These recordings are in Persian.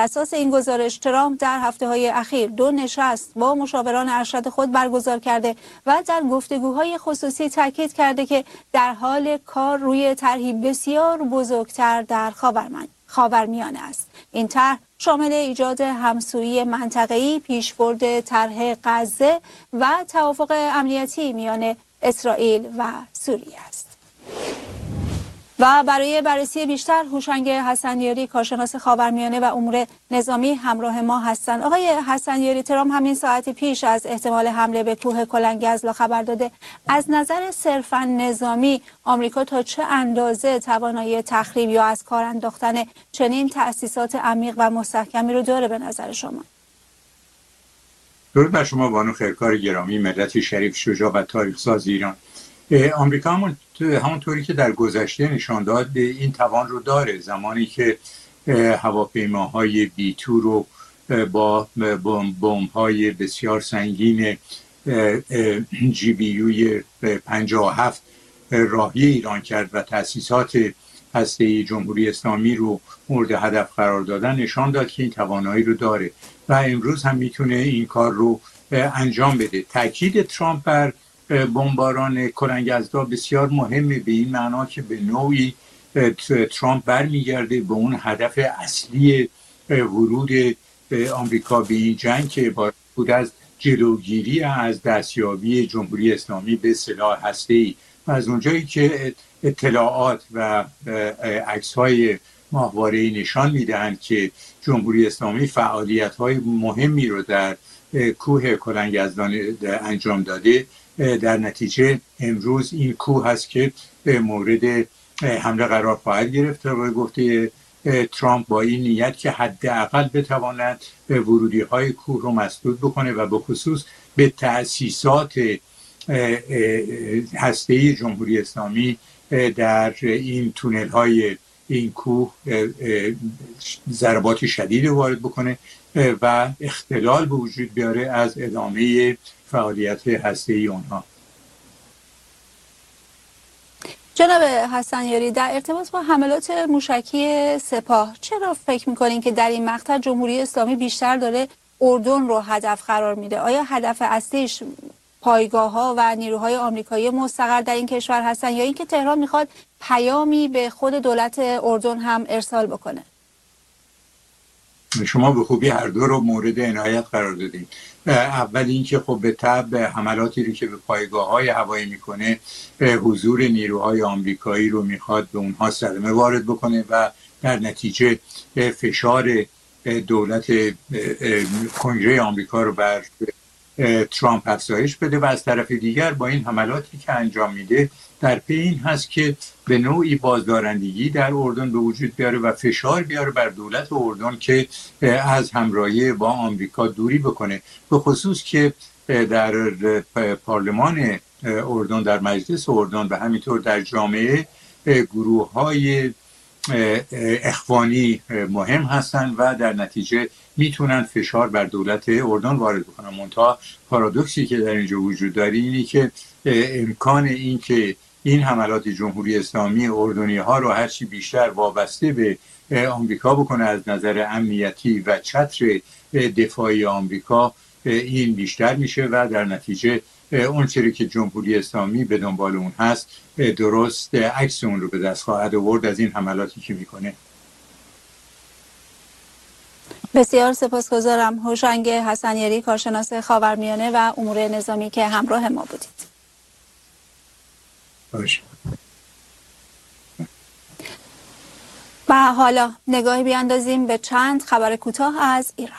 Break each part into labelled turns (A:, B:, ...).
A: اساس این گزارش ترامپ در هفته‌های اخیر 2 نشست با مشاوران ارشد خود برگزار کرده و در گفتگوهای خصوصی تاکید کرده که در حال کار روی طرحی بسیار بزرگتر در خاورمیانه است. این طرح شامل ایجاد همسویی منطقه‌ای، پیشبرد طرح غزه و توافق امنیتی میان اسرائیل و سوریه است. و برای بررسی بیشتر هوشنگ حسنیاری، کارشناس خاورمیانه و امور نظامی همراه ما هستند. آقای حسنیاری، ترامپ همین ساعت پیش از احتمال حمله به کوه کلنگزلا خبر داده. از نظر صرفاً نظامی آمریکا تا چه اندازه توانایی تخریب یا از کار انداختن چنین تأسیسات عمیق و مستحکمی رو داره به نظر شما؟
B: درود بر شما بانو خیرکار گرامی، ملت شریف، شجاع و تاریخ ساز ایران. آمریکا همونطوری که در گذشته نشان داد این توان رو داره. زمانی که هواپیماهای B-2 رو با بمب‌های بسیار سنگین GBU 57 راهی ایران کرد و تأسیسات هسته‌ای جمهوری اسلامی رو مورد هدف قرار دادن، نشان داد که این توانایی رو داره و امروز هم میتونه این کار رو انجام بده. تاکید ترامپ بر بمباران کلنگزدا بسیار مهمه، به این معنا که به نوعی ترامپ برمیگرده به اون هدف اصلی ورود آمریکا به این جنگ که عبارت بود از جلوگیری از دستیابی جمهوری اسلامی به سلاح هسته‌ای. و از اونجایی که اطلاعات و عکس‌های ماهواره‌ای نشان میدهند که جمهوری اسلامی فعالیت‌های مهمی رو در کوه کلنگزدا انجام داده، در نتیجه امروز این کوه هست که مورد حمله قرار خواهد گرفت و گفته ترامپ با این نیت که حداقل بتواند ورودی‌های کوه رو مسدود بکنه و به خصوص به تأسیسات هسته‌ای جمهوری اسلامی در این تونل‌های این کوه ضربات شدید وارد بکنه و اختلال به وجود بیاره از ادامه فعالیت هسته‌ای اونها.
A: جناب حسنیاری، در ارتباط با حملات موشکی سپاه چرا فکر میکنین که در این مقطع جمهوری اسلامی بیشتر داره اردن رو هدف قرار میده؟ آیا هدف اصلیش پایگاه‌ها و نیروهای آمریکایی مستقر در این کشور هستن یا اینکه تهران میخواد پیامی به خود دولت اردن هم ارسال بکنه؟
B: شما به خوبی هر دو رو مورد عنایت قرار دادین. اول اینکه خب به تبع حملاتی رو که به پایگاه‌های هوایی میکنه، حضور نیروهای آمریکایی رو میخواد به اونها صدمه وارد بکنه و در نتیجه فشار دولت کنگره آمریکا رو بر ترامپ افزایش بده و از طرف دیگر با این حملاتی که انجام میده در پی این هست که به نوعی بازدارندگی در اردن به وجود بیاره و فشار بیاره بر دولت اردن که از همراهی با آمریکا دوری بکنه، به خصوص که در پارلمان اردن، در مجلس اردن و همینطور در جامعه گروه‌های اخوانی مهم هستند و در نتیجه میتونن فشار بر دولت اردن وارد بکنن. منتها پارادوکسی که در اینجا وجود داره اینه که امکان این که این حملات جمهوری اسلامی اردنی ها رو هرچی بیشتر وابسته به آمریکا بکنه از نظر امنیتی و چتر دفاعی آمریکا، این بیشتر میشه و در نتیجه اون چیزی که جمهوری اسلامی به دنبال اون هست درست عکس اون رو به دست خواهد آورد از این حملاتی که میکنه.
A: بسیار سپاسگزارم هوشنگ حسنیاری، کارشناس خاورمیانه و امور نظامی که همراه ما بودید.
B: باشه.
A: و حالا نگاهی بیاندازیم به چند خبر کوتاه از ایران.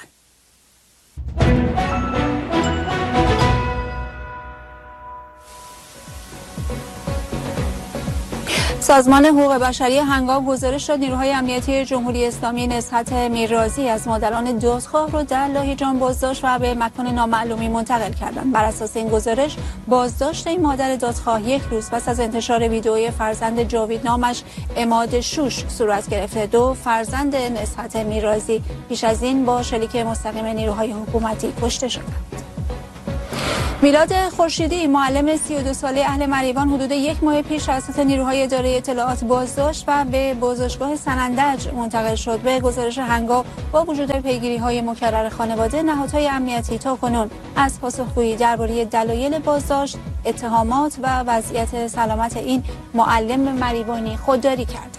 A: سازمان حقوق بشری هنگام گزارش داد نیروهای امنیتی جمهوری اسلامی نزهت میررازی از مادران دزدخواه رو در لاهیجان بازداشت و به مکان نامعلومی منتقل کردند. بر اساس این گزارش بازداشت این مادر دزدخواه یک روز پس از انتشار ویدئوی فرزند جاوید نامش عماد شوش صورت گرفته. 2 فرزند نزهت میررازی پیش از این با شلیک مستقیم نیروهای حکومتی کشته شدند. میلاد خورشیدی معلم 32 ساله اهل مریوان حدود 1 ماه پیش توسط نیروهای اداره اطلاعات بازداشت و به بازداشتگاه سنندج منتقل شد. به گزارش هنگام با وجود پیگیری‌های مکرر خانواده، نهادهای امنیتی تاکنون از پاسخگویی درباره دلایل بازداشت، اتهامات و وضعیت سلامت این معلم مریوانی خودداری کردند.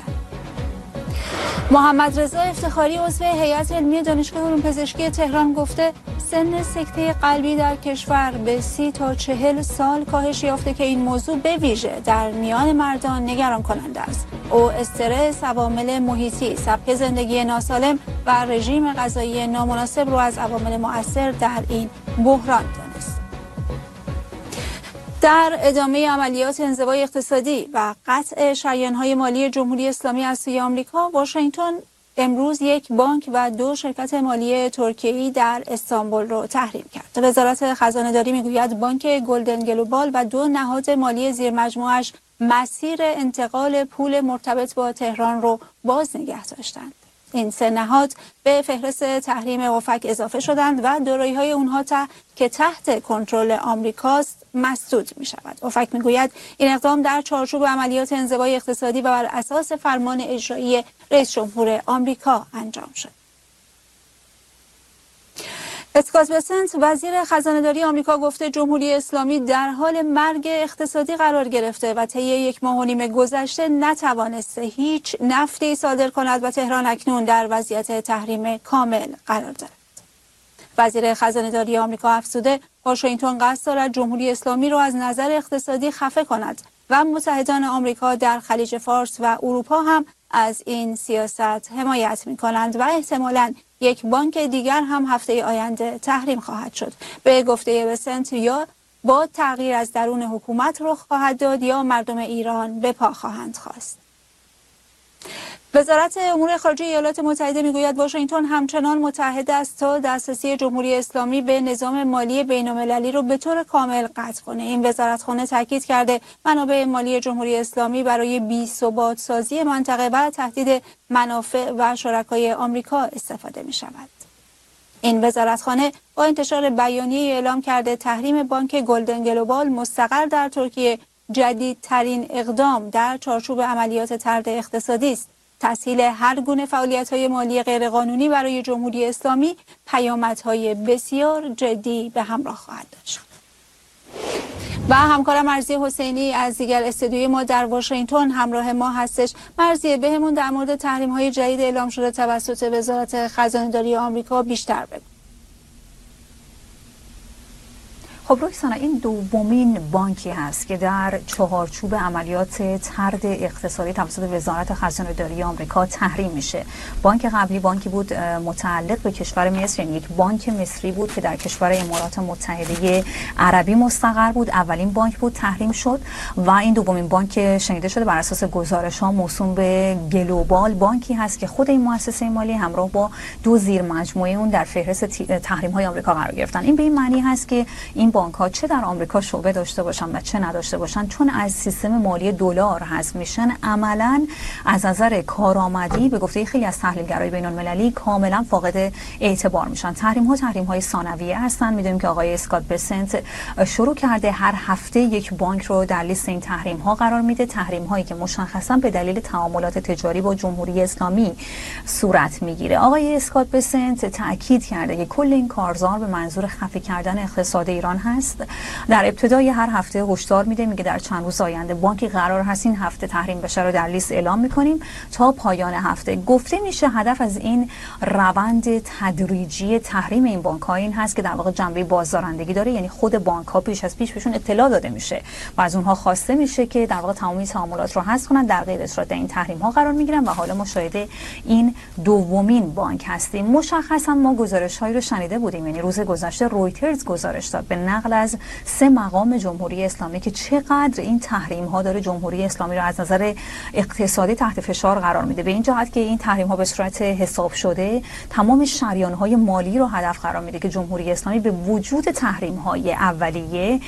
A: محمد رضا افتخاری عضو هیئت علمی دانشگاه علوم‌پزشکی تهران گفته سن سکته قلبی در کشور به 30 تا 40 سال کاهش یافته که این موضوع به ویژه در میان مردان نگران کننده است. او استرس، عوامل محیطی، سبک زندگی ناسالم و رژیم غذایی نامناسب رو از عوامل مؤثر در این بحران دانست. در ادامه عملیات انزوای اقتصادی و قطع شریان‌های مالی جمهوری اسلامی از سوی آمریکا، واشنگتن امروز 1 بانک و 2 شرکت مالی ترکیه‌ای در استانبول را تحریم کرد. وزارت خزانه‌داری میگوید بانک گلدن گلوبال و 2 نهاد مالی زیر مجموعش مسیر انتقال پول مرتبط با تهران رو باز نگه داشتند. این 3 نهاد به فهرست تحریم اوفک اضافه شدند و دارایی‌های اونها که تحت کنترل آمریکاست مسدود می شود. اوفک می گوید این اقدام در چارچوب عملیات انزوای اقتصادی و بر اساس فرمان اجرایی رئیس جمهور آمریکا انجام شد. اسکات بسنت وزیر خزانه‌داری آمریکا گفته جمهوری اسلامی در حال مرگ اقتصادی قرار گرفته و طی 1.5 ماه گذشته نتوانسته هیچ نفتی صادر کند و تهران اکنون در وضعیت تحریم کامل قرار دارد. وزیر خزانه‌داری آمریکا افزوده واشنگتن قصد دارد جمهوری اسلامی را از نظر اقتصادی خفه کند و متحدان آمریکا در خلیج فارس و اروپا هم از این سیاست حمایت می‌کنند و احتمالاً 1 بانک دیگر هم هفته آینده تحریم خواهد شد. به گفته بسنت یا با تغییر از درون حکومت رخ خواهد داد یا مردم ایران به پا خواهند خواست. وزارت امور خارجه ایالات متحده میگوید واشنگتن همچنان متحد است تا دسترسی جمهوری اسلامی به نظام مالی بین‌المللی را به طور کامل قطع کنه. این وزارتخانه تاکید کرده منابع مالی جمهوری اسلامی برای بی‌ثبات سازی منطقه و تهدید منافع و شرکای آمریکا استفاده می شود. این وزارتخانه با انتشار بیانیه اعلام کرده تحریم بانک گلدن گلوبال مستقر در ترکیه جدیدترین اقدام در چارچوب عملیات طرد اقتصادی است. تسهیل هر گونه فعالیت‌های مالی غیرقانونی برای جمهوری اسلامی پیامدهای بسیار جدی به همراه خواهد داشت. و همکارم مرضیه حسینی از دیگر استودیوی ما در واشنگتن همراه ما هستش. مرضیه بهمون در مورد تحریم‌های جدید اعلام شده توسط وزارت خزانه‌داری آمریکا بیشتر بگو.
C: خب روکسانا، این دومین بانکی هست که در چهارچوب عملیات طرد اقتصادی توسط وزارت خزانه‌داری آمریکا تحریم میشه. بانک قبلی بانکی بود متعلق به کشور مصر، یعنی یک بانک مصری بود که در کشور امارات متحده عربی مستقر بود. اولین بانک بود تحریم شد و این دومین بانک شنیده شده بر اساس گزارش‌ها موسوم به گلوبال بانکی هست که خود این مؤسسه مالی همراه با 2 زیر مجموعه اون در فهرست تحریم‌های آمریکا قرار گرفتن. این به این معنی هست که این بانک‌ها چه در آمریکا شعبه داشته باشن و چه نداشته باشن، چون از سیستم مالی دلار حذف میشن، عملاً از نظر کارآمدی به گفته خیلی از تحلیلگرای بین‌المللی کاملاً فاقد اعتبار میشن. تحریم‌های ثانویه هستن. میدونیم که آقای اسکات بسنت شروع کرده هر هفته 1 بانک رو در لیست این تحریم‌ها قرار میده، تحریم‌هایی که مشخصاً به دلیل تعاملات تجاری با جمهوری اسلامی صورت میگیره. آقای اسکات بسنت تاکید کرده که کل این کارزار به منظور خفه کردن اقتصاد ایران هست. در ابتدای هر هفته هشدار میده، میگه در چند روز آینده بانکی قرار هست این هفته تحریم بشه رو در لیست اعلام میکنیم تا پایان هفته. گفته میشه هدف از این روند تدریجی تحریم این بانک‌ها این هست که در واقع جنبه بازدارندگی داره، یعنی خود بانک‌ها پیش از پیش بهشون اطلاع داده میشه و از اونها خواسته میشه که در واقع تمامی تعاملات رو حذف کنن، در غیر صورت این تحریم‌ها قرار میگیرن و حالا مشاهده این دومین بانک هستیم. مشخصا ما گزارش‌هایی رو شنیده بودیم، یعنی روز گذشته رویترز گزارش داد به نقل از 3 مقام جمهوری اسلامی که چقدر این تحریم‌ها داره جمهوری اسلامی رو از نظر اقتصادی تحت فشار قرار میده، به این جهت که این تحریم‌ها به صورت حساب شده تمام شریان‌های مالی رو هدف قرار میده که جمهوری اسلامی به وجود تحریم‌های اولیه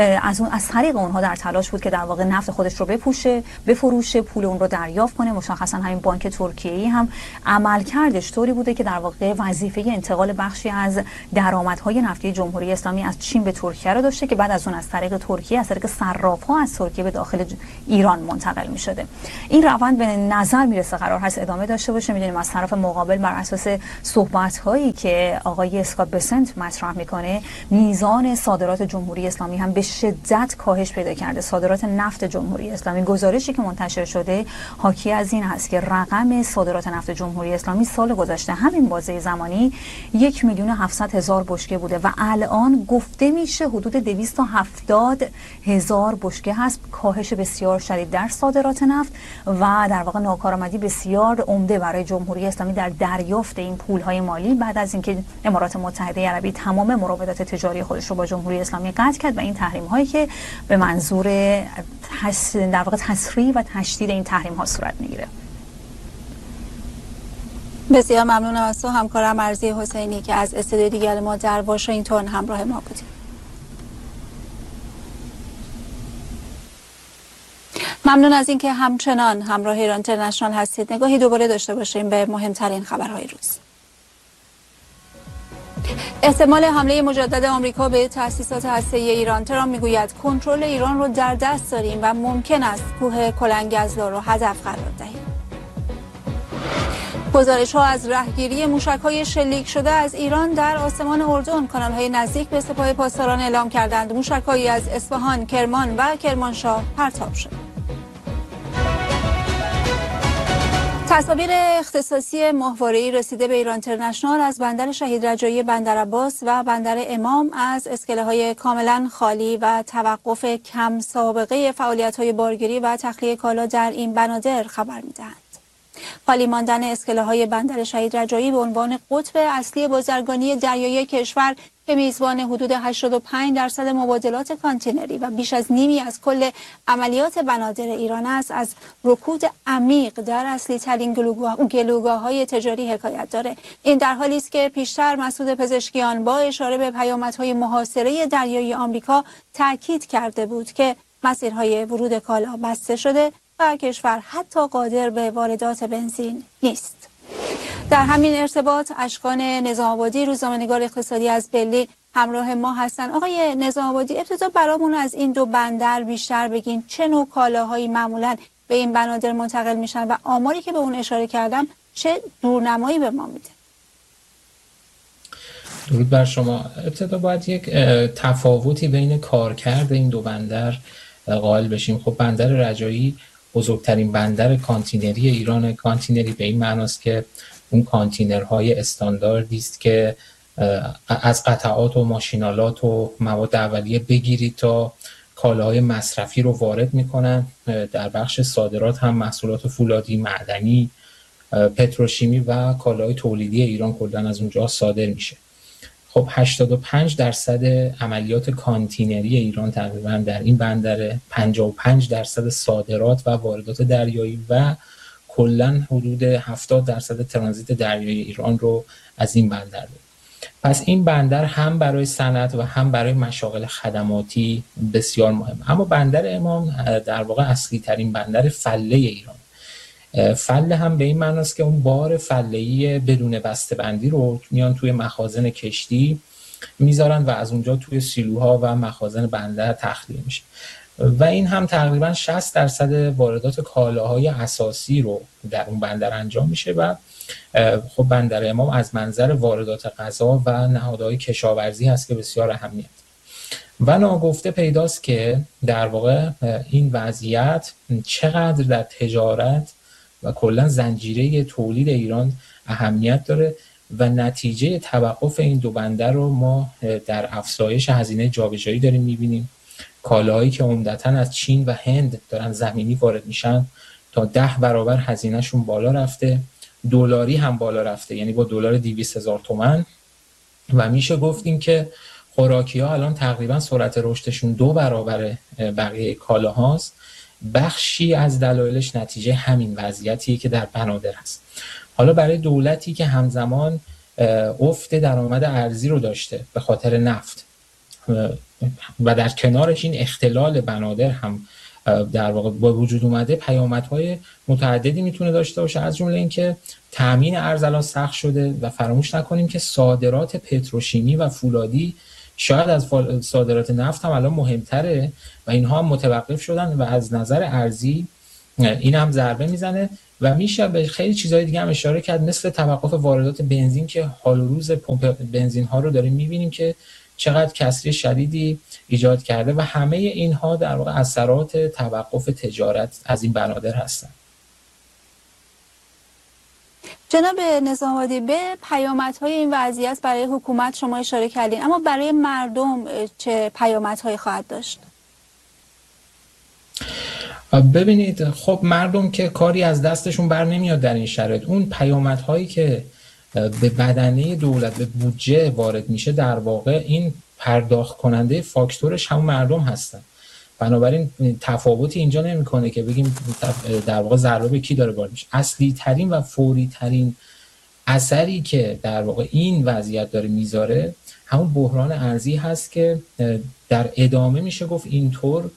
C: از طریق اونها در تلاش بود که در واقع نفت خودش رو بفروشه، پول اون رو دریافت کنه. مشخصا همین بانک ترکیه‌ای هم عملکردش طوری بوده که در واقع وظیفه انتقال بخشی از درآمدهای نفتی جمهوری اسلامی از چین به ترکیه رو داشته که بعد از اون از طریق ترکیه، از طریق صراف‌ها از ترکیه به داخل ایران منتقل می‌شده. این روند به نظر میرسه قرار هست ادامه داشته باشه. می‌دونیم از طرف مقابل بر اساس صحبت‌هایی که آقای اسکات بسنت مطرح می‌کنه، میزان صادرات جمهوری اسلامی هم به شدت کاهش پیدا کرده. صادرات نفت جمهوری اسلامی، گزارشی که منتشر شده حاکی از این هست که رقم صادرات نفت جمهوری اسلامی سال گذشته همین بازه زمانی 1,700,000 بشکه بوده و الان گفته میشه حدود 270,000 بشکه هست. کاهش بسیار شدید در صادرات نفت و در واقع ناکارآمدی بسیار عمده برای جمهوری اسلامی در دریافت این پولهای مالی بعد از اینکه امارات متحده عربی تمام مراودات تجاری خودش رو با جمهوری اسلامی قطع کرد و این تحریم هایی که به منظور در واقع تسریع و تشدید این تحریم ها صورت میگیره.
A: بسیار ممنونم از تو همکارم مرضی حسینی که از استودیو دیگر ما در واشنگتن همراه ما بودیم. ممنون از اینکه همچنان همراه ایران اینترنشنال هستید. نگاهی دوباره داشته باشیم به مهمترین خبرهای روز. احتمال حمله مجدد آمریکا به تأسیسات هسته‌ای ایران. ترامپ میگوید کنترل ایران رو در دست داریم و ممکن است کوه کلنگ‌ازلا رو هدف قرار دهیم. گزارش‌ها از رهگیری موشک‌های شلیک شده از ایران در آسمان اردن. کانال‌های نزدیک به سپاه پاسداران اعلام کردند موشک‌هایی از اصفهان، کرمان و کرمانشاه پرتاب شد. تصاویر اختصاصی ماهواره‌ای رسیده به ایران اینترنشنال از بندر شهید رجایی بندر عباس و بندر امام از اسکله‌های کاملا خالی و توقف کم سابقه فعالیت‌های بارگیری و تخلیه کالا در این بنادر خبر می‌دهند. خالی ماندن اسکله‌های بندر شهید رجایی به عنوان قطب اصلی بازرگانی دریایی کشور که میزبان حدود 85% مبادلات کانتینری و بیش از نیمی از کل عملیات بنادر ایران است، از رکود عمیق در اصلی ترین گلوگاه‌های تجاری حکایت داره. این در حالی است که پیشتر مسعود پزشکیان با اشاره به پیامدهای محاصره دریایی آمریکا تاکید کرده بود که مسیرهای ورود کالا بسته شده و کشور حتی قادر به واردات بنزین نیست. در همین ارتباط اشکان نظام‌آبادی، روزنامه‌نگار اقتصادی از بلی، همراه ما هستند. آقای نظام‌آبادی، ابتدا برامون از این دو بندر بیشتر بگین. چه نوع کالاهایی معمولاً به این بنادر منتقل میشن و آماری که به اون اشاره کردم چه دورنمایی به ما میده؟
D: درود بر شما. ابتدا باید یک تفاوتی بین کارکرد این دو بندر قائل بشیم. خب بندر رجایی بزرگترین بندر کانتینری ایران. کانتینری به این معناست که اون کانتینرهای استانداردی است که از قطعات و ماشینالات و مواد اولیه بگیرید تا کالاهای مصرفی رو وارد میکنن. در بخش صادرات هم محصولات فولادی، معدنی، پتروشیمی و کالاهای تولیدی ایران کلاً از اونجا صادر میشه. خب 85% عملیات کانتینری ایران تقریبا در این بندره، 55% صادرات و واردات دریایی و کلاً حدود 70% ترانزیت دریایی ایران رو از این بندر داره. پس این بندر هم برای صنعت و هم برای مشاغل خدماتی بسیار مهم. اما بندر امام در واقع اصلی ترین بندر فله ایران. فله هم به این معناست که اون بار فله‌ای بدون بسته‌بندی رو میان توی مخازن کشتی میذارن و از اونجا توی سیلوها و مخازن بندر تخلیه میشه و این هم تقریبا 60% واردات کالاهای اساسی رو در اون بندر انجام میشه و خب بندر امام از منظر واردات غذا و نهادهای کشاورزی هست که بسیار اهمیت و ناگفته پیداست که در واقع این وضعیت چقدر در تجارت و کلا زنجیره تولید ایران اهمیت داره و نتیجه توقف این دو بندر رو ما در افزایش هزینه جابجایی داریم می‌بینیم. کالاهایی که عمدتاً از چین و هند دارن زمینی وارد میشن تا 10 برابر هزینهشون بالا رفته، دلاری هم بالا رفته، یعنی با دلار 200,000 تومان و میشه گفتیم که خوراکی‌ها الان تقریبا سرعت رشدشون 2 برابر بقیه کالاهاست. بخشی از دلایلش نتیجه همین وضعیتیه که در بنادر هست. حالا برای دولتی که همزمان افت درآمد ارزی رو داشته به خاطر نفت و در کنارش این اختلال بنادر هم در واقع با وجود اومده، پیامدهای متعددی میتونه داشته باشه، از جمله اینکه تامین ارز الان سخت شده و فراموش نکنیم که صادرات پتروشیمی و فولادی شاید از صادرات نفت هم الان مهمتره و اینها هم متوقف شدن و از نظر ارزی این هم ضربه میزنه و میشه به خیلی چیزهای دیگه هم اشاره کرد، مثل توقف واردات بنزین که حال و روز پمپ بنزین ها رو داریم میبینیم که چقدر کسری شدیدی ایجاد کرده و همه اینها در واقع اثرات توقف تجارت از این بنادر هستن.
A: جناب نظام‌آبادی، به پیامدهای این وضعیت برای حکومت شما اشاره کردین، اما برای مردم چه پیامدهایی خواهد داشت؟
D: ببینید، خب مردم که کاری از دستشون بر نمیاد در این شرایط. اون پیامدهایی که به بدنه دولت، به بودجه وارد میشه، در واقع این پرداخت کننده فاکتورش همون مردم هستن. بنابراین تفاوتی اینجا نمیکنه که بگیم در واقع ضربه به کی داره وارد میشه. اصلی ترین و فوری ترین اثری که در واقع این وضعیت داره میذاره همون بحران ارزی هست که در ادامه میشه گفت اینطور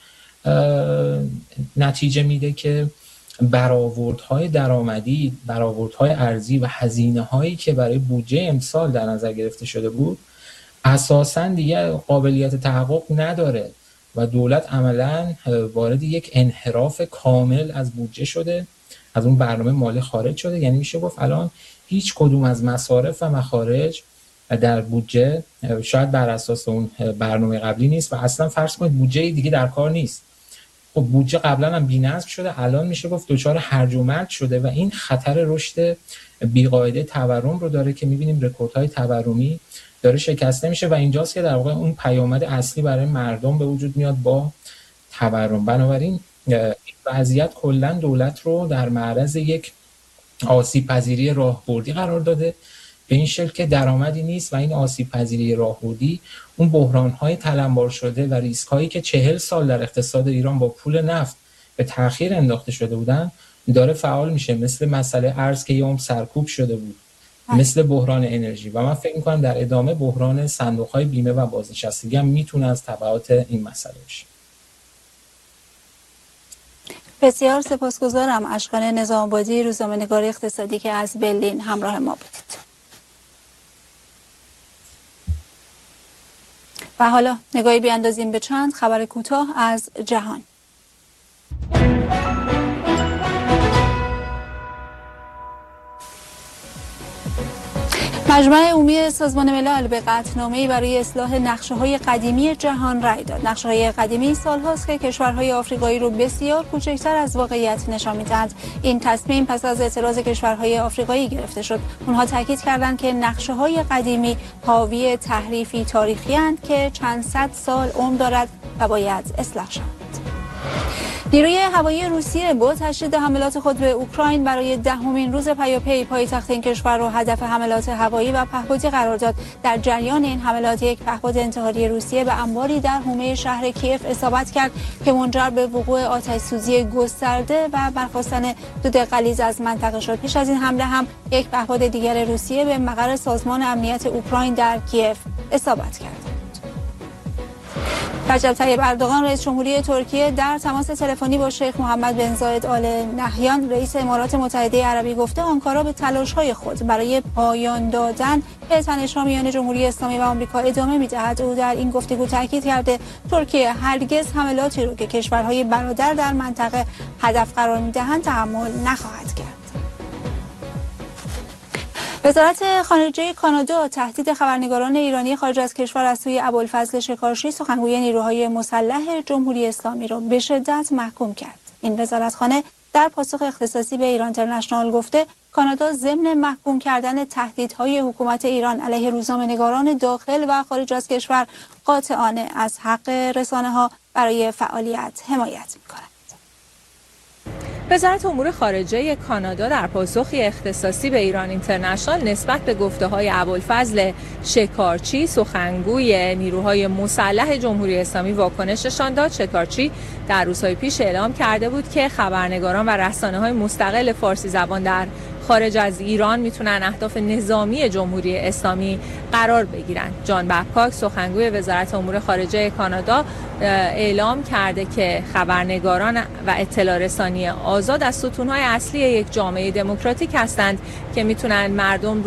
D: نتیجه میده که برآوردهای درآمدی، برآوردهای ارزی و هزینه‌هایی که برای بودجه امسال در نظر گرفته شده بود اساساً دیگه قابلیت تحقق نداره و دولت عملاً وارد یک انحراف کامل از بودجه شده، از اون برنامه مالی خارج شده. یعنی میشه گفت الان هیچ کدوم از مصارف و مخارج در بودجه شاید بر اساس اون برنامه قبلی نیست و اصلا فرض کنید بودجه دیگه در کار نیست. خب بودجه قبلا هم بی‌نظم شده، الان میشه گفت دچار هرج و مرج شده و این خطر رشد بی‌قاعده تورم رو داره که می‌بینیم رکوردهای تورمی داره شکسته میشه و اینجاست که در واقع اون پیامد اصلی برای مردم به وجود میاد با تورم. بنابراین این وضعیت کلا دولت رو در معرض یک آسیب‌پذیری راهبردی قرار داده، به این شکل که درآمدی نیست و این آسیب‌پذیری راهبردی اون بحران‌های تلمبار شده و ریسک‌هایی که 40 سال در اقتصاد ایران با پول نفت به تأخیر انداخته شده بودن داره فعال میشه، مثل مسئله ارز که یه سرکوب شده بود، مثل بحران انرژی و من فکر می‌کنم در ادامه بحران صندوق‌های بیمه و بازنشستگی هم میتونه از تبعات این مسئله باشه.
A: بسیار سپاسگزارم. اشکان نظام‌آبادی، روزنامه‌نگار اقتصادی که از برلین همراه ما بودید. و حالا نگاهی بیاندازیم به چند خبر کوتاه از جهان. مجمع عمومی سازمان ملل به قطعنامه‌ای برای اصلاح نقشه‌های قدیمی جهان رأی داد. نقشه‌های قدیمی سال‌هاست که کشورهای آفریقایی رو بسیار کوچکتر از واقعیت نشان می‌دهند. این تصمیم پس از اعتراض کشورهای آفریقایی گرفته شد. اونها تاکید کردند که نقشه‌های قدیمی حاوی تحریفی تاریخی‌اند که چند صد سال عمر دارد و باید اصلاح شود. نیروی هوایی روسیه با تشدید حملات خود به اوکراین برای 10مین روز پیاپی پایتخت این کشور را هدف حملات هوایی و پهپادی قرار داد. در جریان این حملات یک پهپاد انتحاری روسیه به انباری در حومه شهر کیف اصابت کرد که منجر به وقوع آتش‌سوزی گسترده و برخاستن دود غلیظ از منطقه شد. پیش از این حمله هم یک پهپاد دیگر روسیه به مقر سازمان امنیت اوکراین در کیف اصابت کرد. رجب طیب اردوغان رئیس جمهوری ترکیه در تماس تلفنی با شیخ محمد بن زاید آل نهیان رئیس امارات متحده عربی گفته آنکارا به تلاش‌های خود برای پایان دادن به تنش‌ها میان جمهوری اسلامی و آمریکا ادامه می‌دهد. او در این گفتگو تاکید کرده ترکیه هرگز حملاتی رو که کشورهای برادر در منطقه هدف قرار می‌دهند تحمل نخواهد کرد. وزارت خارجه کانادا تهدید خبرنگاران ایرانی خارج از کشور از سوی ابوالفضل شکارچی سخنگوی نیروهای مسلح جمهوری اسلامی را به شدت محکوم کرد. این وزارتخانه در پاسخ اختصاصی به ایران اینترنشنال گفته کانادا ضمن محکوم کردن تهدیدهای حکومت ایران علیه روزنامه‌نگاران داخل و خارج از کشور قاطعانه از حق رسانه‌ها برای فعالیت حمایت می‌کند.
E: وزارت امور خارجه کانادا در پاسخی اختصاصی به ایران اینترنشنال نسبت به گفته‌های ابوالفضل شکارچی سخنگوی نیروهای مسلح جمهوری اسلامی واکنششان داد. شکارچی در روزهای پیش اعلام کرده بود که خبرنگاران و رسانه‌های مستقل فارسی زبان در خارج از ایران میتونن اهداف نظامی جمهوری اسلامی قرار بگیرن. جان بابکاک سخنگوی وزارت امور خارجه کانادا اعلام کرده که خبرنگاران و اطلاع رسانی آزاد از ستونهای اصلی یک جامعه دموکراتیک هستند که میتونن مردم رو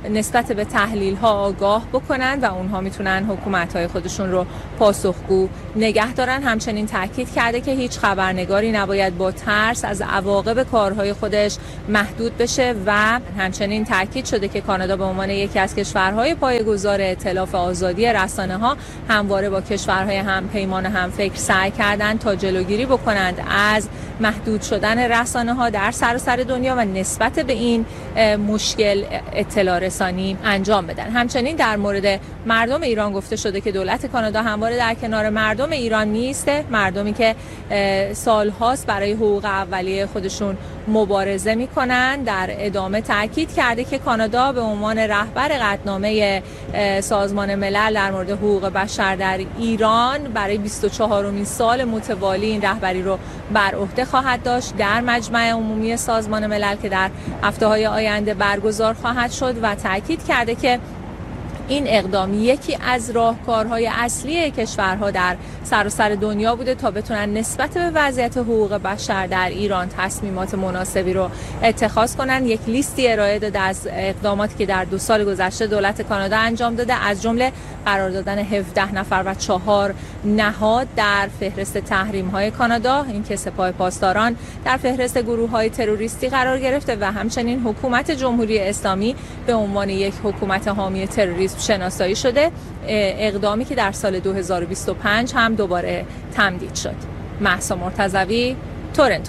E: نسبت به تحلیل ها آگاه بکنن و اونها میتونن حکومت های خودشون رو پاسخگو نگه دارن. همچنین تاکید کرده که هیچ خبرنگاری نباید با ترس از عواقب کارهای خودش محدود بشه و همچنین تاکید شده که کانادا به عنوان یکی از کشورهای پایه‌گذار ائتلاف آزادی رسانه‌ها همواره با کشورهای همپیمان همفکر سعی کردند تا جلوگیری بکنند از محدود شدن رسانه‌ها در سراسر دنیا و نسبت به این مشکل اطلاع رسانی انجام بدن. همچنین در مورد مردم ایران گفته شده که دولت کانادا همواره در کنار مردم ایران نیسته، مردمی که سالهاست برای حقوق اولیه خودشون مبارزه میکنن. در ادامه تاکید کرده که کانادا به عنوان رهبر قطعنامه سازمان ملل در مورد حقوق بشر در ایران برای 24مین سال متوالی این رهبری رو بر عهده خواهد داشت در مجمع عمومی سازمان ملل که در هفته‌های آینده برگزار خواهد شد و تاکید کرده که این اقدام یکی از راهکارهای اصلی کشورها در سراسر دنیا بوده تا بتونن نسبت به وضعیت حقوق بشر در ایران تصمیمات مناسبی رو اتخاذ کنن. یک لیستی ارائه داده از اقداماتی که در 2 سال گذشته دولت کانادا انجام داده، از جمله قرار دادن 17 نفر و 4 نهاد در فهرست تحریم‌های کانادا، این که سپاه پاسداران در فهرست گروه‌های تروریستی قرار گرفته و همچنین حکومت جمهوری اسلامی به عنوان یک حکومت حامی تروریسم شناسایی شده، اقدامی که در سال 2025 هم دوباره تمدید شد. مهسا مرتضوی، تورنتو.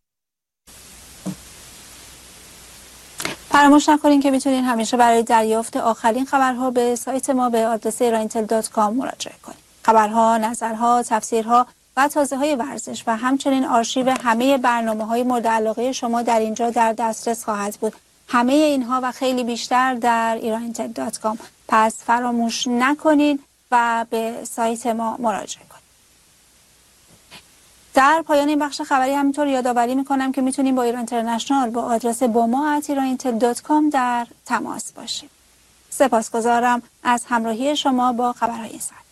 A: فراموش نکنین که میتونین همیشه برای دریافت آخرین خبرها به سایت ما به آدرس irantel.com مراجعه کنید. خبرها، نظرها، تفسیرها و تازه‌های ورزش و همچنین آرشیو همه برنامه‌های مورد علاقه شما در اینجا در دسترس خواهد بود. همه اینها و خیلی بیشتر در irantel.com. پس فراموش نکنین و به سایت ما مراجعه کنید. در پایان این بخش خبری همینطور یادآوری میکنم که میتونیم با ایران اینترنشنال با آدرس boma@irantel.com در تماس باشیم. سپاسگزارم از همراهی شما با خبرهای این ساعت.